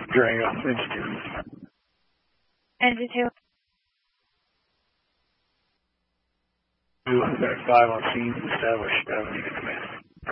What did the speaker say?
Durango Institute. Engine 2. 5 on scene, established, need a command.